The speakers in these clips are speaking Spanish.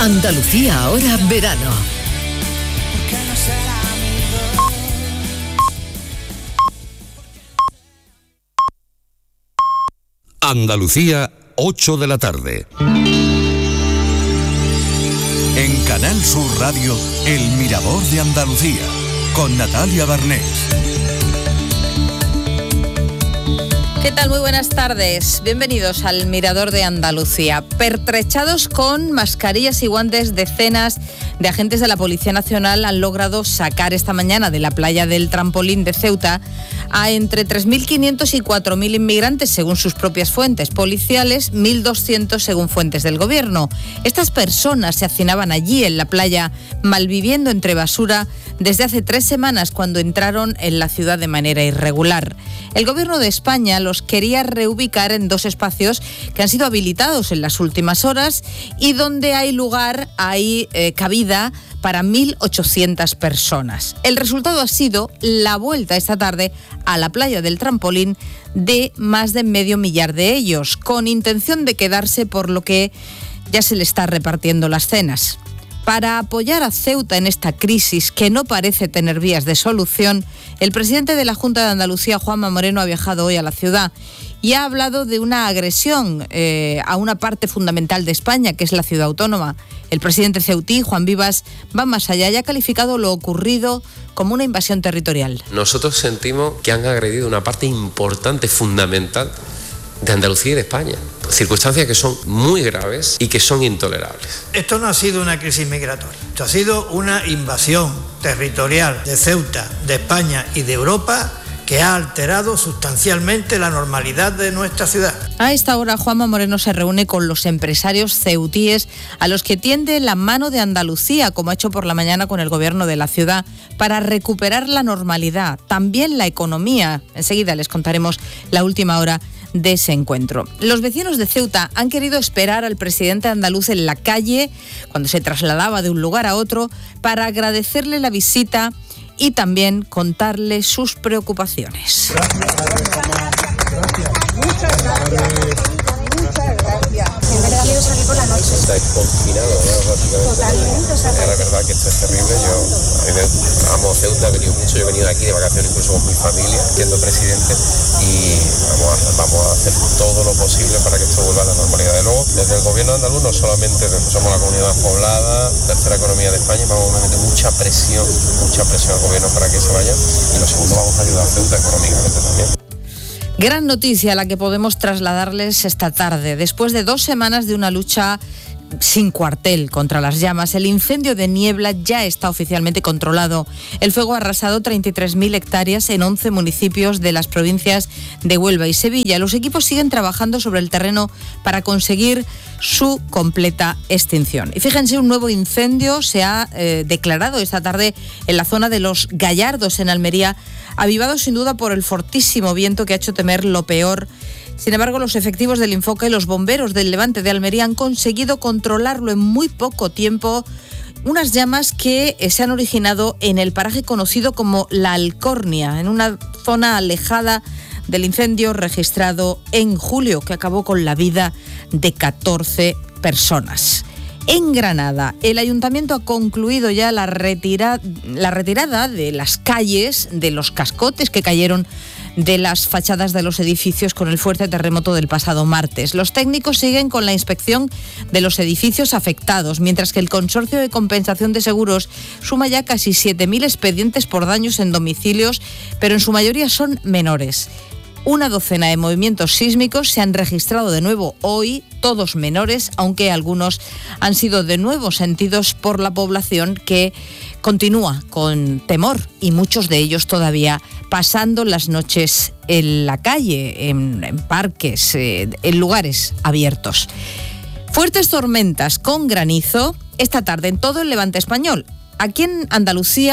Andalucía ahora verano. Andalucía, 8 de la tarde. En Canal Sur Radio, El Mirador de Andalucía, con Natalia Barnés. ¿Qué tal? Muy buenas tardes. Bienvenidos al Mirador de Andalucía. Pertrechados con mascarillas y guantes, decenas de agentes de la Policía Nacional han logrado sacar esta mañana de la playa del Trampolín de Ceuta a entre 3.500 y 4.000 inmigrantes, según sus propias fuentes policiales, 1.200 según fuentes del gobierno. Estas personas se hacinaban allí en la playa, malviviendo entre basura desde hace 3 semanas, cuando entraron en la ciudad de manera irregular. El gobierno de España los quería reubicar en 2 espacios que han sido habilitados en las últimas horas y donde hay lugar, hay cabida para 1.800 personas. El resultado ha sido la vuelta esta tarde a la playa del Trampolín de más de medio millar de ellos, con intención de quedarse, por lo que ya se le está repartiendo las cenas. Para apoyar a Ceuta en esta crisis que no parece tener vías de solución, el presidente de la Junta de Andalucía, Juanma Moreno, ha viajado hoy a la ciudad y ha hablado de una agresión a una parte fundamental de España, que es la ciudad autónoma. El presidente ceutí, Juan Vivas, va más allá y ha calificado lo ocurrido como una invasión territorial. Nosotros sentimos que han agredido una parte importante, fundamental, de Andalucía y de España. Circunstancias que son muy graves y que son intolerables. Esto no ha sido una crisis migratoria, esto ha sido una invasión territorial de Ceuta, de España y de Europa, que ha alterado sustancialmente la normalidad de nuestra ciudad. A esta hora, Juanma Moreno se reúne con los empresarios ceutíes a los que tiende la mano de Andalucía, como ha hecho por la mañana con el gobierno de la ciudad, para recuperar la normalidad, también la economía. Enseguida les contaremos la última hora de ese encuentro. Los vecinos de Ceuta han querido esperar al presidente andaluz en la calle, cuando se trasladaba de un lugar a otro, para agradecerle la visita y también contarle sus preocupaciones. Muchas gracias. En verdad quiero salir por la noche. Está confinado, ¿no? Totalmente. La verdad que esto es terrible. Yo amo Ceuta, he venido mucho, yo he venido aquí de vacaciones incluso con mi familia, siendo presidente, y vamos a hacer todo lo posible para que esto vuelva a la normalidad. De luego, desde el gobierno andaluz no solamente somos la comunidad más poblada, tercera economía de España, vamos a meter mucha presión al gobierno para que se vaya, y lo segundo, vamos a ayudar a Ceuta económicamente también. Gran noticia la que podemos trasladarles esta tarde. Después de 2 semanas de una lucha sin cuartel contra las llamas, el incendio de Niebla ya está oficialmente controlado. El fuego ha arrasado 33.000 hectáreas en 11 municipios de las provincias de Huelva y Sevilla. Los equipos siguen trabajando sobre el terreno para conseguir su completa extinción. Y fíjense, un nuevo incendio se ha declarado esta tarde en la zona de Los Gallardos, en Almería, avivado sin duda por el fortísimo viento que ha hecho temer lo peor. Sin embargo, los efectivos del Infoca y los bomberos del Levante de Almería han conseguido controlarlo en muy poco tiempo. Unas llamas que se han originado en el paraje conocido como La Alcornia, en una zona alejada del incendio registrado en julio, que acabó con la vida de 14 personas. En Granada, el ayuntamiento ha concluido ya la retirada de las calles, de los cascotes que cayeron de las fachadas de los edificios con el fuerte terremoto del pasado martes. Los técnicos siguen con la inspección de los edificios afectados, mientras que el Consorcio de Compensación de Seguros suma ya casi 7.000 expedientes por daños en domicilios, pero en su mayoría son menores. Una docena de movimientos sísmicos se han registrado de nuevo hoy, todos menores, aunque algunos han sido de nuevo sentidos por la población, que continúa con temor, y muchos de ellos todavía pasando las noches en la calle, en parques, en lugares abiertos. Fuertes tormentas con granizo esta tarde en todo el levante español. Aquí en Andalucía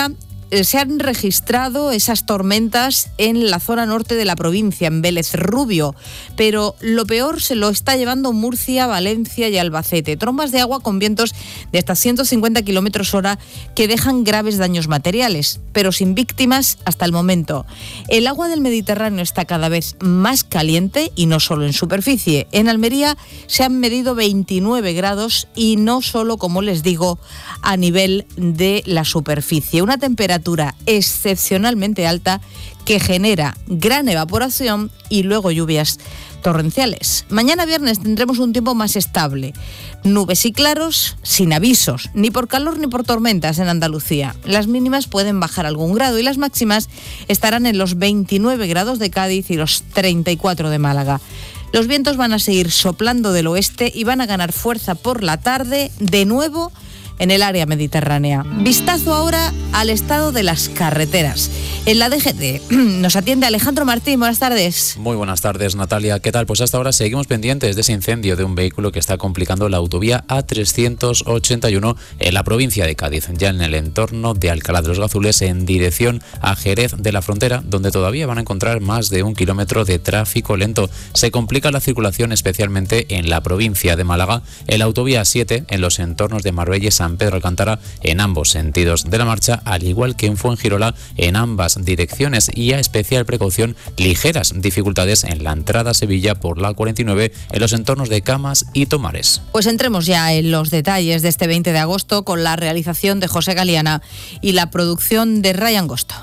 se han registrado esas tormentas en la zona norte de la provincia, en Vélez Rubio, pero lo peor se lo está llevando Murcia, Valencia y Albacete. Trombas de agua con vientos de hasta 150 km/h que dejan graves daños materiales, pero sin víctimas hasta el momento. El agua del Mediterráneo está cada vez más caliente y no solo en superficie. En Almería se han medido 29 grados y no solo, como les digo, a nivel de la superficie. Una temperatura excepcionalmente alta que genera gran evaporación y luego lluvias torrenciales. Mañana viernes tendremos un tiempo más estable. Nubes y claros, sin avisos, ni por calor ni por tormentas en Andalucía. Las mínimas pueden bajar algún grado y las máximas estarán en los 29 grados de Cádiz y los 34 de Málaga. Los vientos van a seguir soplando del oeste y van a ganar fuerza por la tarde, de nuevo en el área mediterránea. Vistazo ahora al estado de las carreteras. En la DGT nos atiende Alejandro Martín. Buenas tardes. Muy buenas tardes, Natalia. ¿Qué tal? Pues hasta ahora seguimos pendientes de ese incendio de un vehículo que está complicando la autovía A381 en la provincia de Cádiz, ya en el entorno de Alcalá de los Gazules, en dirección a Jerez de la Frontera, donde todavía van a encontrar más de 1 kilómetro de tráfico lento. Se complica la circulación especialmente en la provincia de Málaga, en la autovía 7, en los entornos de Marbella y San Pedro Alcántara, en ambos sentidos de la marcha, al igual que en Fuengirola, en ambas direcciones, y a especial precaución, ligeras dificultades en la entrada a Sevilla por la 49 en los entornos de Camas y Tomares. Pues entremos ya en los detalles de este 20 de agosto con la realización de José Galiana y la producción de Ray Angosto.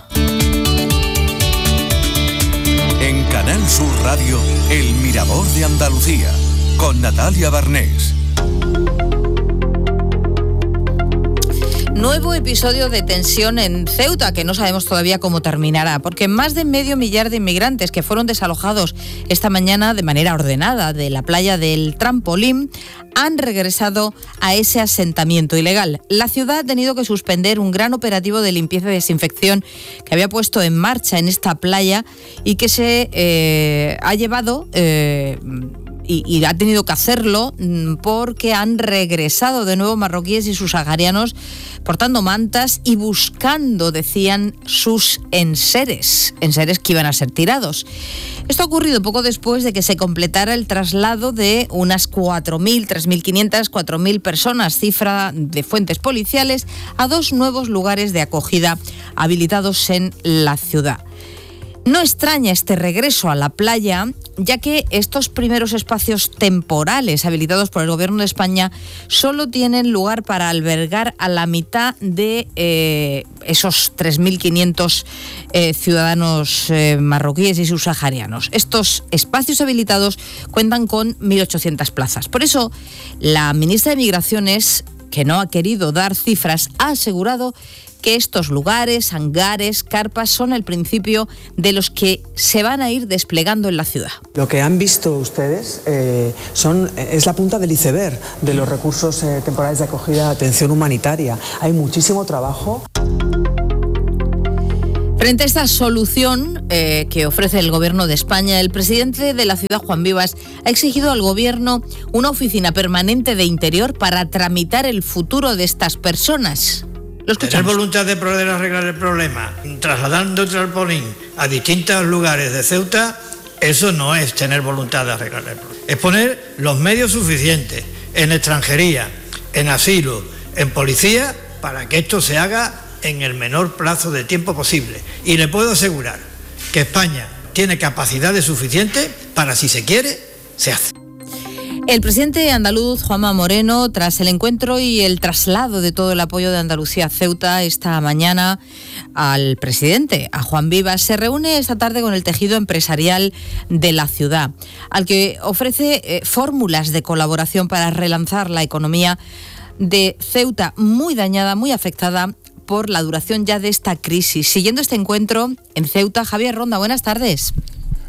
En Canal Sur Radio, El Mirador de Andalucía, con Natalia Barnés. Nuevo episodio de tensión en Ceuta, que no sabemos todavía cómo terminará, porque más de 500.000 de inmigrantes que fueron desalojados esta mañana de manera ordenada de la playa del Trampolín han regresado a ese asentamiento ilegal. La ciudad ha tenido que suspender un gran operativo de limpieza y desinfección que había puesto en marcha en esta playa y que se ha llevado... Y ha tenido que hacerlo porque han regresado de nuevo marroquíes y sus saharianos portando mantas y buscando, decían, sus enseres que iban a ser tirados. Esto ha ocurrido poco después de que se completara el traslado de unas 4.000, 3.500, 4.000 personas, cifra de fuentes policiales, a 2 nuevos lugares de acogida habilitados en la ciudad. No extraña este regreso a la playa, ya que estos primeros espacios temporales habilitados por el Gobierno de España solo tienen lugar para albergar a la mitad de esos 3.500 ciudadanos marroquíes y subsaharianos. Estos espacios habilitados cuentan con 1.800 plazas. Por eso, la ministra de Migraciones, que no ha querido dar cifras, ha asegurado que estos lugares, hangares, carpas, son el principio de los que se van a ir desplegando en la ciudad. Lo que han visto ustedes es la punta del iceberg de los recursos temporales de acogida de atención humanitaria. Hay muchísimo trabajo. Frente a esta solución que ofrece el Gobierno de España, el presidente de la ciudad, Juan Vivas, ha exigido al Gobierno una oficina permanente de Interior para tramitar el futuro de estas personas. Tener voluntad de poder arreglar el problema, trasladando el trampolín a distintos lugares de Ceuta, eso no es tener voluntad de arreglar el problema. Es poner los medios suficientes en extranjería, en asilo, en policía, para que esto se haga en el menor plazo de tiempo posible. Y le puedo asegurar que España tiene capacidades suficientes para, si se quiere, se hace. El presidente andaluz, Juanma Moreno, tras el encuentro y el traslado de todo el apoyo de Andalucía a Ceuta esta mañana al presidente, a Juan Vivas, se reúne esta tarde con el tejido empresarial de la ciudad, al que ofrece fórmulas de colaboración para relanzar la economía de Ceuta, muy dañada, muy afectada por la duración ya de esta crisis. Siguiendo este encuentro en Ceuta, Javier Ronda, buenas tardes.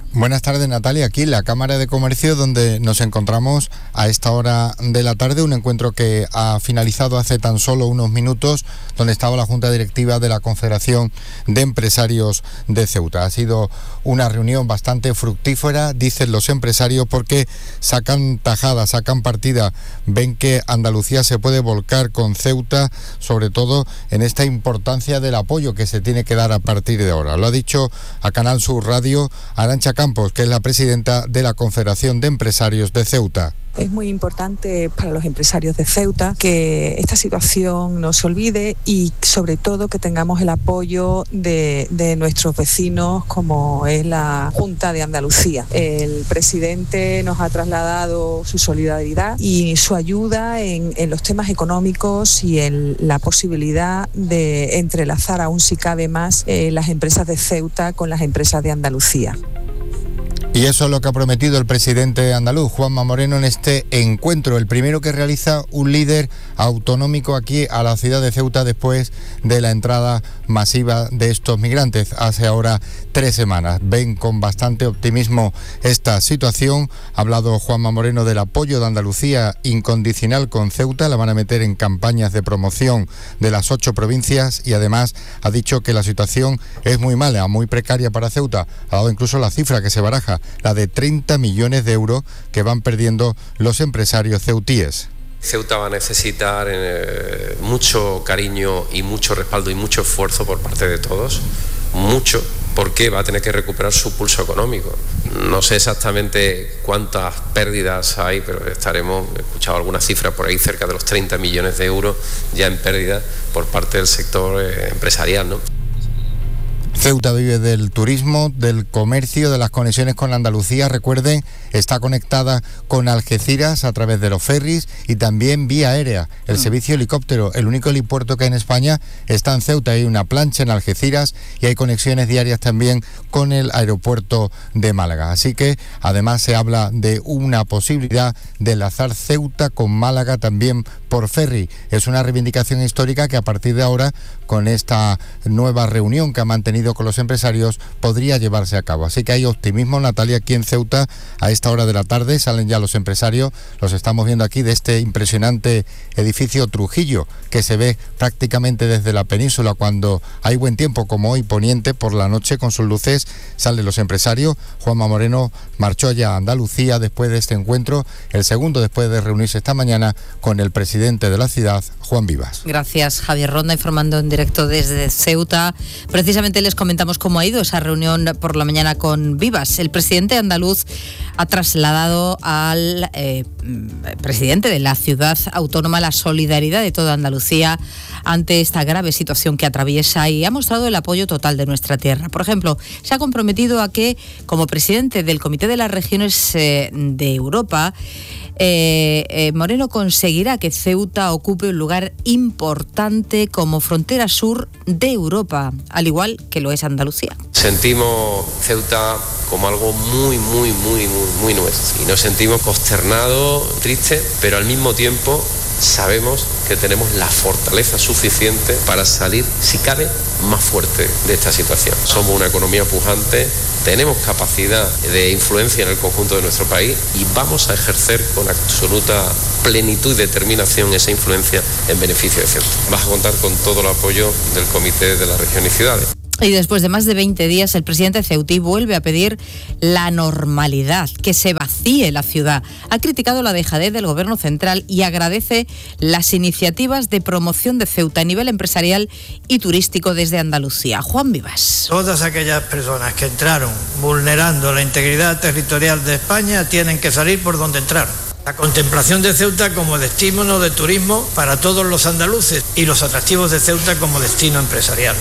Buenas tardes, Natalia. Aquí en la Cámara de Comercio, donde nos encontramos a esta hora de la tarde, un encuentro que ha finalizado hace tan solo unos minutos, donde estaba la Junta Directiva de la Confederación de Empresarios de Ceuta. Ha sido una reunión bastante fructífera, dicen los empresarios, porque sacan tajada, sacan partida, ven que Andalucía se puede volcar con Ceuta, sobre todo en esta importancia del apoyo que se tiene que dar a partir de ahora. Lo ha dicho a Canal Sur Radio Arantxa Campos, que es la presidenta de la Confederación de Empresarios de Ceuta. Es muy importante para los empresarios de Ceuta que esta situación no se olvide y sobre todo que tengamos el apoyo de nuestros vecinos como es la Junta de Andalucía. El presidente nos ha trasladado su solidaridad y su ayuda en los temas económicos y en la posibilidad de entrelazar aún si cabe más las empresas de Ceuta con las empresas de Andalucía. Y eso es lo que ha prometido el presidente andaluz, Juanma Moreno, en este encuentro, el primero que realiza un líder autonómico aquí a la ciudad de Ceuta después de la entrada masiva de estos migrantes hace ahora 3 semanas. Ven con bastante optimismo esta situación. Ha hablado Juanma Moreno del apoyo de Andalucía incondicional con Ceuta, la van a meter en campañas de promoción de las 8 provincias y además ha dicho que la situación es muy mala, muy precaria para Ceuta. Ha dado incluso la cifra que se baraja, la de 30 millones de euros que van perdiendo los empresarios ceutíes. Ceuta va a necesitar mucho cariño y mucho respaldo y mucho esfuerzo por parte de todos, mucho, porque va a tener que recuperar su pulso económico. No sé exactamente cuántas pérdidas hay, pero he escuchado algunas cifras por ahí, cerca de los 30 millones de euros ya en pérdida por parte del sector empresarial, ¿no? Ceuta vive del turismo, del comercio, de las conexiones con Andalucía. Recuerden, está conectada con Algeciras a través de los ferries y también vía aérea. El servicio helicóptero, el único helipuerto que hay en España, está en Ceuta. Hay una plancha en Algeciras y hay conexiones diarias también con el aeropuerto de Málaga. Así que además se habla de una posibilidad de enlazar Ceuta con Málaga también por ferry. Es una reivindicación histórica que a partir de ahora, con esta nueva reunión que ha mantenido con los empresarios, podría llevarse a cabo. Así que hay optimismo, Natalia, aquí en Ceuta. A esta hora de la tarde salen ya los empresarios, los estamos viendo aquí de este impresionante edificio Trujillo, que se ve prácticamente desde la península cuando hay buen tiempo, como hoy, poniente, por la noche con sus luces, salen los empresarios. Juanma Moreno marchó ya a Andalucía después de este encuentro, el segundo después de reunirse esta mañana con el presidente de la ciudad, Juan Vivas. Gracias, Javier Ronda, informando en directo desde Ceuta. Precisamente les comentamos cómo ha ido esa reunión por la mañana con Vivas. El presidente andaluz ha trasladado al presidente de la ciudad autónoma la solidaridad de toda Andalucía ante esta grave situación que atraviesa y ha mostrado el apoyo total de nuestra tierra. Por ejemplo, se ha comprometido a que, como presidente del Comité de las Regiones de Europa, Moreno conseguirá que Ceuta ocupe un lugar importante como frontera sur de Europa, al igual que lo es Andalucía. Sentimos Ceuta como algo muy nuestro y nos sentimos consternados, tristes, pero al mismo tiempo sabemos que tenemos la fortaleza suficiente para salir, si cabe, más fuerte de esta situación. Somos una economía pujante, tenemos capacidad de influencia en el conjunto de nuestro país y vamos a ejercer con absoluta plenitud y determinación esa influencia en beneficio de Ceuta. Vas a contar con todo el apoyo del Comité de las Regiones y Ciudades. Y después de más de 20 días, el presidente ceutí vuelve a pedir la normalidad, que se vacíe la ciudad. Ha criticado la dejadez del gobierno central y agradece las iniciativas de promoción de Ceuta a nivel empresarial y turístico desde Andalucía. Juan Vivas. Todas aquellas personas que entraron vulnerando la integridad territorial de España tienen que salir por donde entraron. La contemplación de Ceuta como destino de turismo para todos los andaluces y los atractivos de Ceuta como destino empresarial.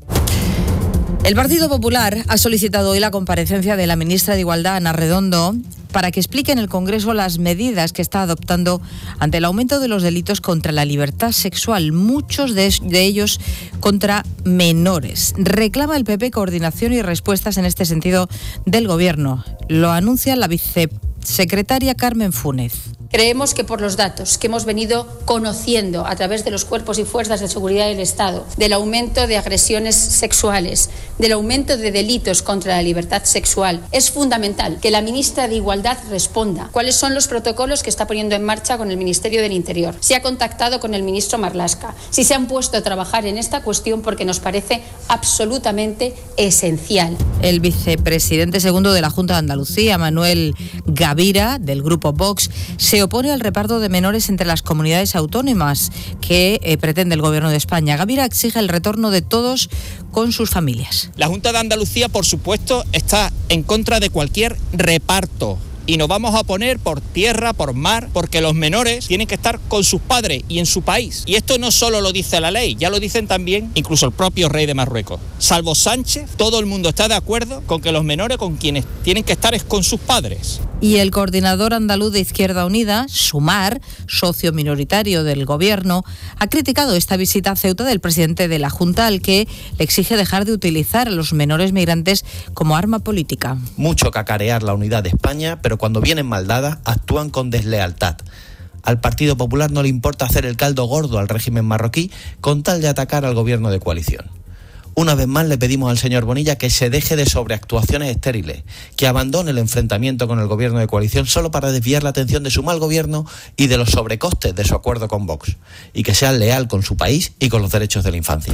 El Partido Popular ha solicitado hoy la comparecencia de la ministra de Igualdad, Ana Redondo, para que explique en el Congreso las medidas que está adoptando ante el aumento de los delitos contra la libertad sexual, muchos de ellos contra menores. Reclama el PP coordinación y respuestas en este sentido del Gobierno. Lo anuncia la vicesecretaria Carmen Fúnez. Creemos que por los datos que hemos venido conociendo a través de los cuerpos y fuerzas de seguridad del Estado, del aumento de agresiones sexuales, del aumento de delitos contra la libertad sexual, es fundamental que la ministra de Igualdad responda cuáles son los protocolos que está poniendo en marcha con el Ministerio del Interior, si ha contactado con el ministro Marlaska, si se han puesto a trabajar en esta cuestión, porque nos parece absolutamente esencial. El vicepresidente segundo de la Junta de Andalucía, Manuel Gavira, del grupo Vox, se opone al reparto de menores entre las comunidades autónomas que pretende el Gobierno de España. Gavira exige el retorno de todos con sus familias. La Junta de Andalucía, por supuesto, está en contra de cualquier reparto. Y nos vamos a oponer por tierra, por mar, porque los menores tienen que estar con sus padres y en su país. Y esto no solo lo dice la ley, ya lo dicen también incluso el propio rey de Marruecos. Salvo Sánchez, todo el mundo está de acuerdo con que los menores con quienes tienen que estar es con sus padres. Y el coordinador andaluz de Izquierda Unida, Sumar, socio minoritario del Gobierno, ha criticado esta visita a Ceuta del presidente de la Junta, al que le exige dejar de utilizar a los menores migrantes como arma política. Mucho cacarear la unidad de España, pero cuando vienen mal dadas actúan con deslealtad. Al Partido Popular no le importa hacer el caldo gordo al régimen marroquí con tal de atacar al gobierno de coalición. Una vez más le pedimos al señor Bonilla que se deje de sobreactuaciones estériles, que abandone el enfrentamiento con el gobierno de coalición solo para desviar la atención de su mal gobierno y de los sobrecostes de su acuerdo con Vox, y que sea leal con su país y con los derechos de la infancia.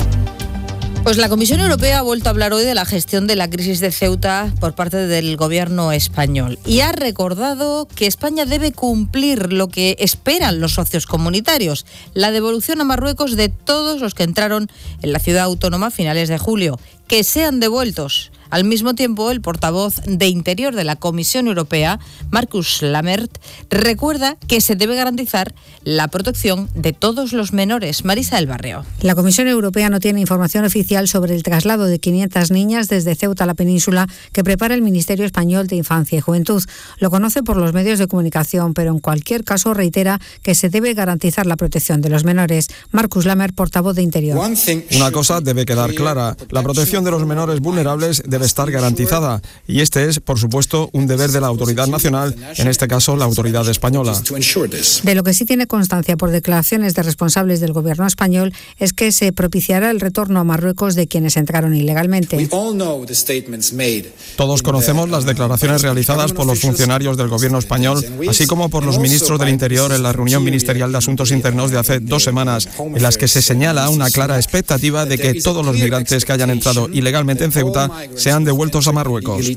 Pues la Comisión Europea ha vuelto a hablar hoy de la gestión de la crisis de Ceuta por parte del gobierno español y ha recordado que España debe cumplir lo que esperan los socios comunitarios, la devolución a Marruecos de todos los que entraron en la ciudad autónoma a finales de julio, que sean devueltos. Al mismo tiempo, el portavoz de Interior de la Comisión Europea, Markus Lammert, recuerda que se debe garantizar la protección de todos los menores. Marisa del Barrio. La Comisión Europea no tiene información oficial sobre el traslado de 500 niñas desde Ceuta a la península que prepara el Ministerio Español de Infancia y Juventud. Lo conoce por los medios de comunicación, pero en cualquier caso reitera que se debe garantizar la protección de los menores. Markus Lammert, portavoz de Interior. Una cosa debe quedar clara: la protección de los menores vulnerables debe estar garantizada, y este es, por supuesto, un deber de la autoridad nacional, en este caso la autoridad española. De lo que sí tiene constancia por declaraciones de responsables del gobierno español es que se propiciará el retorno a Marruecos de quienes entraron ilegalmente. Todos conocemos las declaraciones realizadas por los funcionarios del gobierno español, así como por los ministros del Interior en la reunión ministerial de Asuntos Internos de hace 2 semanas, en las que se señala una clara expectativa de que todos los migrantes que hayan entrado ilegalmente en Ceuta sean devueltos a Marruecos.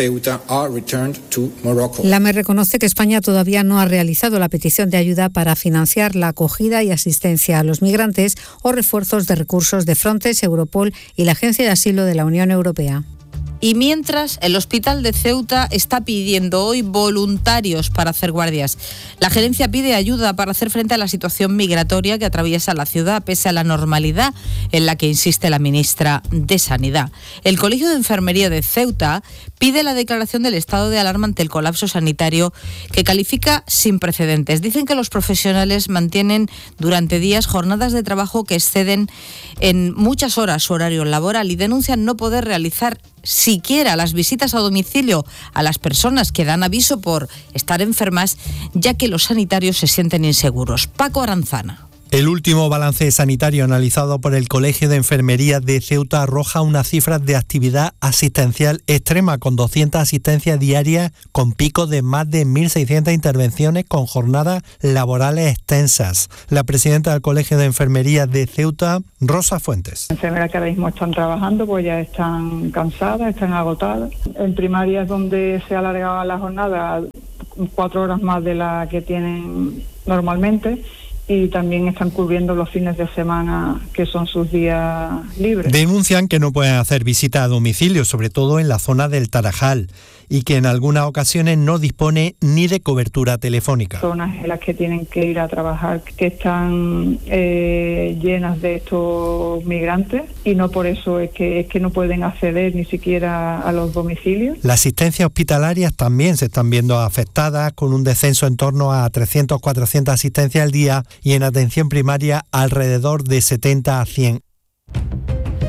Lammert reconoce que España todavía no ha realizado la petición de ayuda para financiar la acogida y asistencia a los migrantes o refuerzos de recursos de Frontex, Europol y la Agencia de Asilo de la Unión Europea. Y mientras, el Hospital de Ceuta está pidiendo hoy voluntarios para hacer guardias. La gerencia pide ayuda para hacer frente a la situación migratoria que atraviesa la ciudad, pese a la normalidad en la que insiste la ministra de Sanidad. El Colegio de Enfermería de Ceuta pide la declaración del estado de alarma ante el colapso sanitario, que califica sin precedentes. Dicen que los profesionales mantienen durante días jornadas de trabajo que exceden en muchas horas su horario laboral y denuncian no poder realizar siquiera las visitas a domicilio a las personas que dan aviso por estar enfermas, ya que los sanitarios se sienten inseguros. Paco Aranzana. El último balance sanitario analizado por el Colegio de Enfermería de Ceuta arroja unas cifras de actividad asistencial extrema, con 200 asistencias diarias, con picos de más de 1.600 intervenciones, con jornadas laborales extensas. La presidenta del Colegio de Enfermería de Ceuta, Rosa Fuentes. Las enfermeras que ahora mismo están trabajando pues ya están cansadas, están agotadas. En primaria es donde se alargaba la jornada 4 horas más de la que tienen normalmente, y también están cubriendo los fines de semana, que son sus días libres. Denuncian que no pueden hacer visita a domicilio, sobre todo en la zona del Tarajal, y que en algunas ocasiones no dispone ni de cobertura telefónica. Zonas en las que tienen que ir a trabajar, que están llenas de estos migrantes, y no por eso es que no pueden acceder ni siquiera a los domicilios. Las asistencias hospitalarias también se están viendo afectadas, con un descenso en torno a 300-400 asistencias al día, y en atención primaria alrededor de 70 a 100.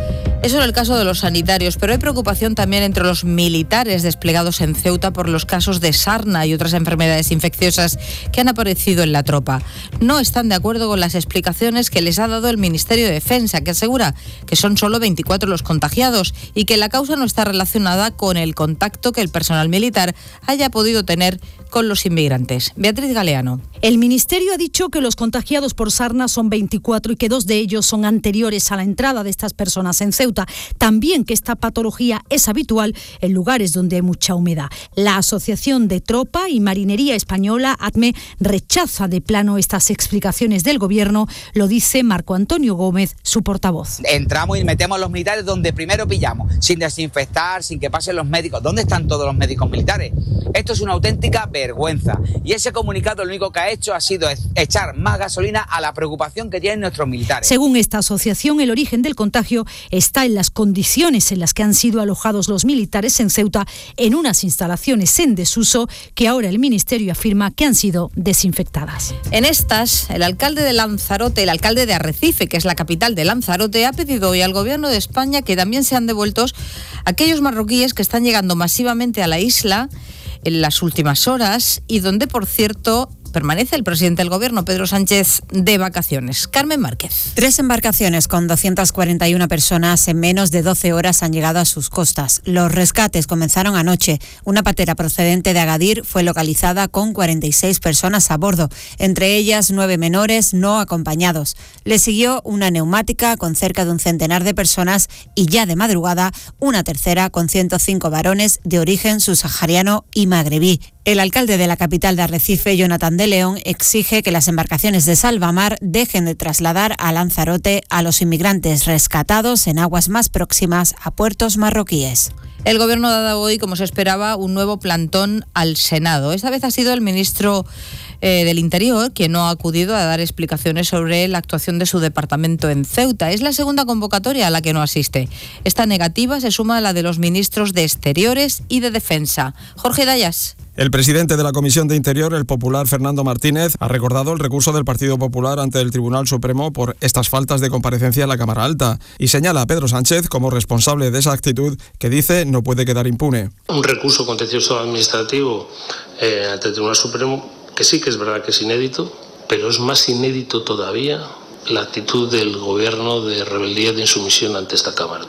Eso en el caso de los sanitarios, pero hay preocupación también entre los militares desplegados en Ceuta por los casos de sarna y otras enfermedades infecciosas que han aparecido en la tropa. No están de acuerdo con las explicaciones que les ha dado el Ministerio de Defensa, que asegura que son solo 24 los contagiados y que la causa no está relacionada con el contacto que el personal militar haya podido tener con los inmigrantes. Beatriz Galeano. El Ministerio ha dicho que los contagiados por sarna son 24 y que 2 de ellos son anteriores a la entrada de estas personas en Ceuta. También que esta patología es habitual en lugares donde hay mucha humedad. La Asociación de Tropa y Marinería Española, ATME, rechaza de plano estas explicaciones del Gobierno, lo dice Marco Antonio Gómez, su portavoz. Entramos y metemos a los militares donde primero pillamos, sin desinfectar, sin que pasen los médicos. ¿Dónde están todos los médicos militares? Esto es una auténtica vergüenza. Y ese comunicado lo único que ha hecho ha sido echar más gasolina a la preocupación que tienen nuestros militares. Según esta asociación, el origen del contagio está en las condiciones en las que han sido alojados los militares en Ceuta, en unas instalaciones en desuso que ahora el Ministerio afirma que han sido desinfectadas. En estas, el alcalde de Lanzarote, el alcalde de Arrecife, que es la capital de Lanzarote, ha pedido hoy al Gobierno de España que también sean devueltos aquellos marroquíes que están llegando masivamente a la isla en las últimas horas y donde, por cierto, permanece el presidente del Gobierno, Pedro Sánchez, de vacaciones. Carmen Márquez. 3 embarcaciones con 241 personas en menos de 12 horas han llegado a sus costas. Los rescates comenzaron anoche. Una patera procedente de Agadir fue localizada con 46 personas a bordo, entre ellas 9 menores no acompañados. Le siguió una neumática con cerca de un centenar de personas y ya de madrugada una tercera con 105 varones de origen subsahariano y magrebí. El alcalde de la capital de Arrecife, Jonathan de León, exige que las embarcaciones de Salvamar dejen de trasladar a Lanzarote a los inmigrantes rescatados en aguas más próximas a puertos marroquíes. El Gobierno ha dado hoy, como se esperaba, un nuevo plantón al Senado. Esta vez ha sido el ministro del Interior quien no ha acudido a dar explicaciones sobre la actuación de su departamento en Ceuta. Es la segunda convocatoria a la que no asiste. Esta negativa se suma a la de los ministros de Exteriores y de Defensa. Jorge Dayas. El presidente de la Comisión de Interior, el popular Fernando Martínez, ha recordado el recurso del Partido Popular ante el Tribunal Supremo por estas faltas de comparecencia en la Cámara Alta y señala a Pedro Sánchez como responsable de esa actitud que dice no puede quedar impune. Un recurso contencioso administrativo ante el Tribunal Supremo, que sí que es verdad que es inédito, pero es más inédito todavía la actitud del Gobierno de rebeldía, de insumisión ante esta Cámara.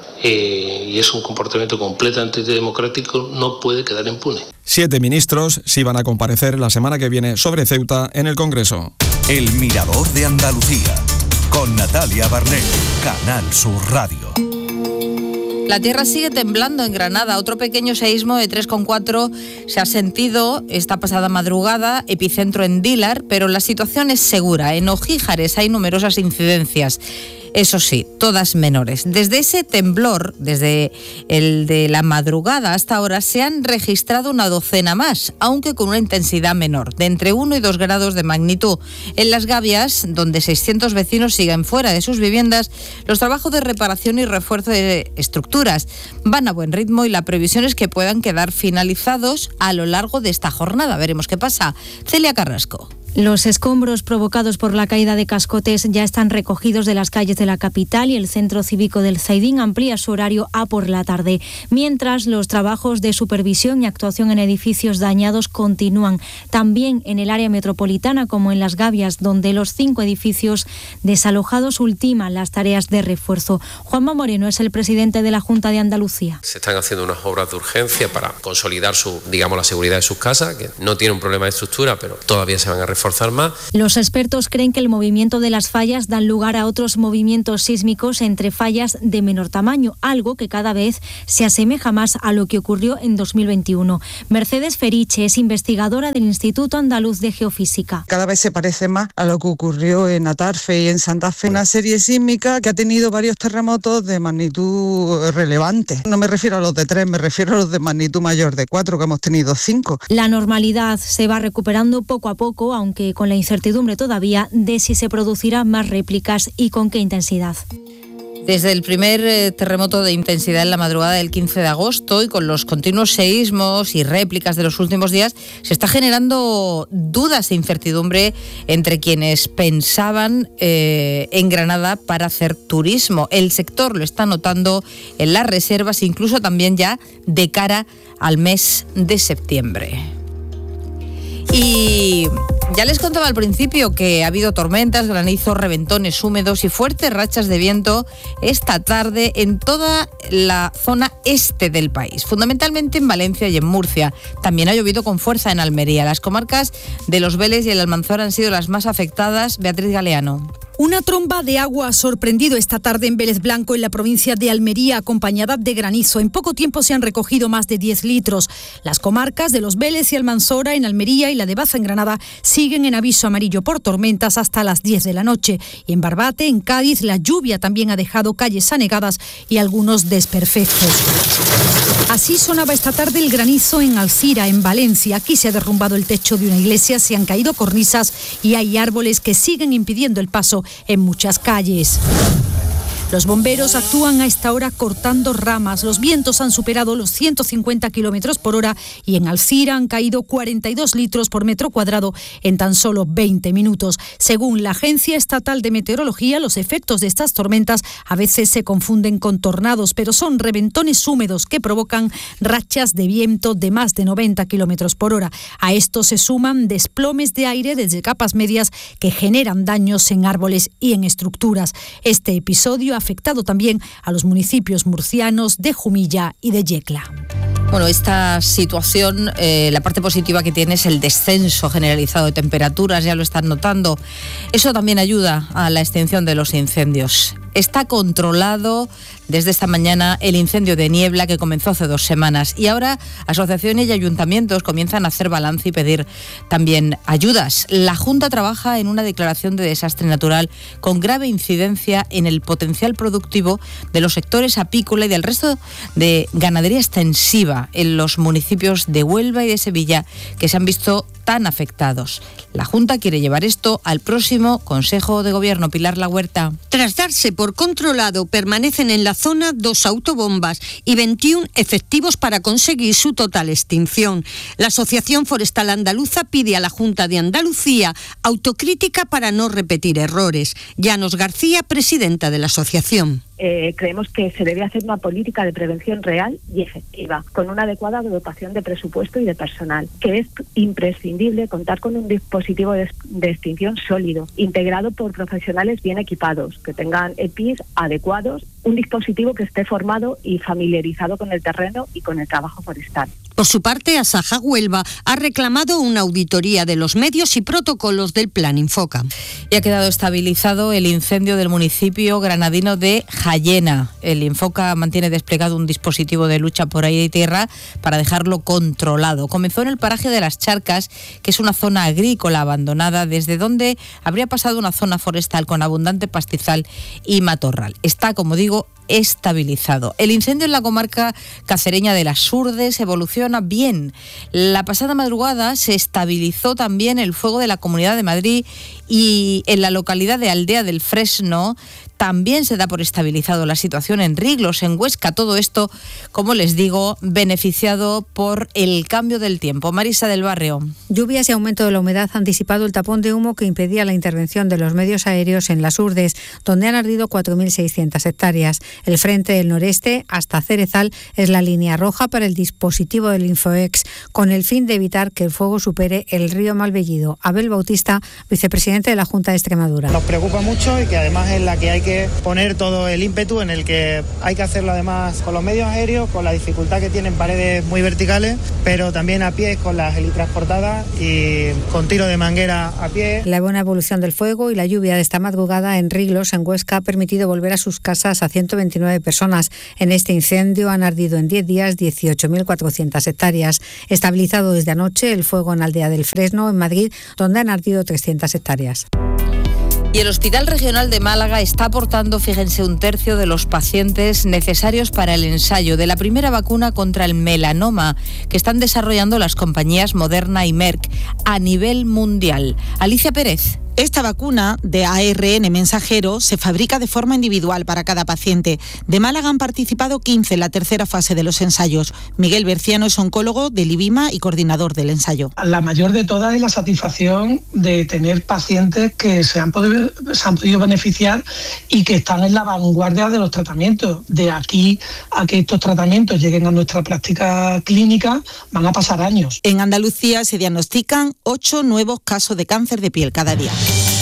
Y es un comportamiento completamente antidemocrático, no puede quedar impune. 7 ministros sí van a comparecer la semana que viene sobre Ceuta en el Congreso. El Mirador de Andalucía, con Natalia Barnés, Canal Sur Radio. La tierra sigue temblando en Granada. Otro pequeño seísmo de 3,4 se ha sentido esta pasada madrugada, epicentro en Dílar, pero la situación es segura. En Ojíjares hay numerosas incidencias. Eso sí, todas menores. Desde ese temblor, desde el de la madrugada hasta ahora, se han registrado una docena más, aunque con una intensidad menor, de entre 1 y 2 grados de magnitud. En Las Gavias, donde 600 vecinos siguen fuera de sus viviendas, los trabajos de reparación y refuerzo de estructuras van a buen ritmo y la previsión es que puedan quedar finalizados a lo largo de esta jornada. Veremos qué pasa. Celia Carrasco. Los escombros provocados por la caída de cascotes ya están recogidos de las calles de la capital y el Centro Cívico del Zaidín amplía su horario a por la tarde, mientras los trabajos de supervisión y actuación en edificios dañados continúan, también en el área metropolitana como en Las Gavias, donde los 5 edificios desalojados ultiman las tareas de refuerzo. Juanma Moreno es el presidente de la Junta de Andalucía. Se están haciendo unas obras de urgencia para consolidar la seguridad de sus casas, que no tiene un problema de estructura, pero todavía se van a reforzar más. Los expertos creen que el movimiento de las fallas dan lugar a otros movimientos sísmicos entre fallas de menor tamaño, algo que cada vez se asemeja más a lo que ocurrió en 2021. Mercedes Feriche es investigadora del Instituto Andaluz de Geofísica. Cada vez se parece más a lo que ocurrió en Atarfe y en Santa Fe, una serie sísmica que ha tenido varios terremotos de magnitud relevante. No me refiero a los de 3, me refiero a los de magnitud mayor de 4, que hemos tenido 5. La normalidad se va recuperando poco a poco, aunque con la incertidumbre todavía de si se producirán más réplicas y con qué intensidad. Desde el primer terremoto de intensidad en la madrugada del 15 de agosto y con los continuos seísmos y réplicas de los últimos días, se está generando dudas e incertidumbre entre quienes pensaban en Granada para hacer turismo. El sector lo está notando en las reservas, incluso también ya de cara al mes de septiembre. Y ya les contaba al principio que ha habido tormentas, granizos, reventones húmedos y fuertes rachas de viento esta tarde en toda la zona este del país, fundamentalmente en Valencia y en Murcia. También ha llovido con fuerza en Almería. Las comarcas de Los Vélez y el Almanzora han sido las más afectadas. Beatriz Galeano. Una tromba de agua ha sorprendido esta tarde en Vélez Blanco, en la provincia de Almería, acompañada de granizo. En poco tiempo se han recogido más de 10 litros. Las comarcas de Los Vélez y Almanzora en Almería y la de Baza en Granada siguen en aviso amarillo por tormentas hasta las 10 de la noche. Y en Barbate, en Cádiz, la lluvia también ha dejado calles anegadas y algunos desperfectos. Así sonaba esta tarde el granizo en Alcira, en Valencia. Aquí se ha derrumbado el techo de una iglesia, se han caído cornisas y hay árboles que siguen impidiendo el paso en muchas calles. Los bomberos actúan a esta hora cortando ramas. Los vientos han superado los 150 kilómetros por hora y en Alcira han caído 42 litros por metro cuadrado en tan solo 20 minutos. Según la Agencia Estatal de Meteorología, los efectos de estas tormentas a veces se confunden con tornados, pero son reventones húmedos que provocan rachas de viento de más de 90 kilómetros por hora. A esto se suman desplomes de aire desde capas medias que generan daños en árboles y en estructuras. Este episodio ha afectado también a los municipios murcianos de Jumilla y de Yecla. Bueno, esta situación, la parte positiva que tiene es el descenso generalizado de temperaturas, ya lo están notando. Eso también ayuda a la extinción de los incendios. Está controlado desde esta mañana el incendio de Niebla que comenzó hace 2 semanas y ahora asociaciones y ayuntamientos comienzan a hacer balance y pedir también ayudas. La Junta trabaja en una declaración de desastre natural con grave incidencia en el potencial productivo de los sectores apícola y del resto de ganadería extensiva en los municipios de Huelva y de Sevilla que se han visto tan afectados. La Junta quiere llevar esto al próximo Consejo de Gobierno. Pilar La Huerta. Tras darse por controlado, permanecen en la zona 2 autobombas y 21 efectivos para conseguir su total extinción. La Asociación Forestal Andaluza pide a la Junta de Andalucía autocrítica para no repetir errores. Llanos García, presidenta de la asociación. Creemos que se debe hacer una política de prevención real y efectiva, con una adecuada dotación de presupuesto y de personal, que es imprescindible contar con un dispositivo de extinción sólido, integrado por profesionales bien equipados, que tengan EPIs adecuados, un dispositivo que esté formado y familiarizado con el terreno y con el trabajo forestal. Por su parte, Asaja Huelva ha reclamado una auditoría de los medios y protocolos del Plan Infoca. Y ha quedado estabilizado el incendio del municipio granadino de Jayena. El Infoca mantiene desplegado un dispositivo de lucha por aire y tierra para dejarlo controlado. Comenzó en el paraje de Las Charcas, que es una zona agrícola abandonada, desde donde habría pasado una zona forestal con abundante pastizal y matorral. Está, como digo, estabilizado. El incendio en la comarca cacereña de Las Hurdes evoluciona bien. La pasada madrugada se estabilizó también el fuego de la Comunidad de Madrid y en la localidad de Aldea del Fresno también se da por estabilizado la situación en Riglos, en Huesca. Todo esto, como les digo, beneficiado por el cambio del tiempo. Marisa del Barrio. Lluvias y aumento de la humedad han disipado el tapón de humo que impedía la intervención de los medios aéreos en Las Hurdes, donde han ardido 4.600 hectáreas. El frente del noreste hasta Cerezal es la línea roja para el dispositivo del Infoex, con el fin de evitar que el fuego supere el río Malvellido. Abel Bautista, vicepresidente de la Junta de Extremadura. Nos preocupa mucho y que además es la que hay que poner todo el ímpetu, en el que hay que hacerlo además con los medios aéreos, con la dificultad que tienen paredes muy verticales, pero también a pie con las helitransportadas y con tiro de manguera a pie. La buena evolución del fuego y la lluvia de esta madrugada en Riglos, en Huesca, ha permitido volver a sus casas a 129 personas. En este incendio han ardido en 10 días 18.400 hectáreas. Estabilizado desde anoche el fuego en Aldea del Fresno, en Madrid, donde han ardido 300 hectáreas. Y el Hospital Regional de Málaga está aportando, fíjense, 1/3 de los pacientes necesarios para el ensayo de la primera vacuna contra el melanoma que están desarrollando las compañías Moderna y Merck a nivel mundial. Alicia Pérez. Esta vacuna de ARN mensajero se fabrica de forma individual para cada paciente. De Málaga han participado 15 en la tercera fase de los ensayos. Miguel Berciano es oncólogo del IBIMA y coordinador del ensayo. La mayor de todas es la satisfacción de tener pacientes que se han podido beneficiar y que están en la vanguardia de los tratamientos. De aquí a que estos tratamientos lleguen a nuestra práctica clínica van a pasar años. En Andalucía se diagnostican 8 nuevos casos de cáncer de piel cada día.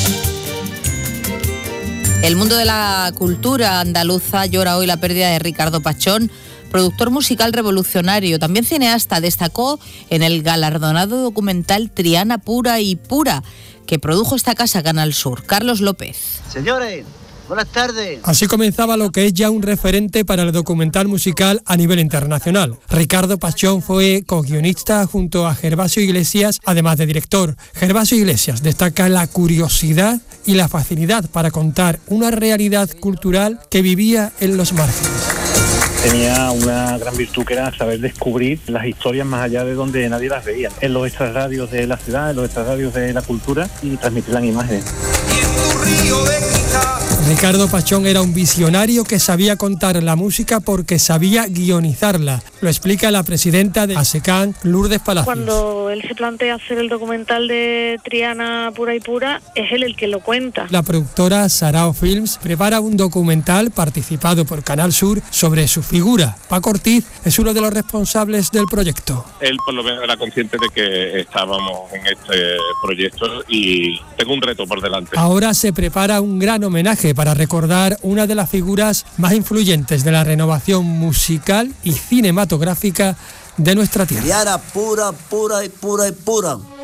El mundo de la cultura andaluza llora hoy la pérdida de Ricardo Pachón, productor musical revolucionario, también cineasta. Destacó en el galardonado documental Triana pura y pura, que produjo esta casa Canal Sur. Carlos López. Señores, buenas tardes. Así comenzaba lo que es ya un referente para el documental musical a nivel internacional. Ricardo Pachón fue co-guionista junto a Gervasio Iglesias, además de director. Gervasio Iglesias destaca la curiosidad y la facilidad para contar una realidad cultural que vivía en los márgenes. Tenía una gran virtud que era saber descubrir las historias más allá de donde nadie las veía, en los extrarradios de la ciudad, en los extrarradios de la cultura, y transmitirlas en imágenes. Ricardo Pachón era un visionario que sabía contar la música porque sabía guionizarla. Lo explica la presidenta de ASECAN, Lourdes Palacios. Cuando él se plantea hacer el documental de Triana pura y pura, es él el que lo cuenta. La productora Sarao Films prepara un documental participado por Canal Sur sobre su figura. Paco Ortiz es uno de los responsables del proyecto. Él por lo menos era consciente de que estábamos en este proyecto y tengo un reto por delante. Ahora se prepara un gran homenaje para recordar una de las figuras más influyentes de la renovación musical y cinematográfica de nuestra tierra. Triana pura, pura y pura y pura.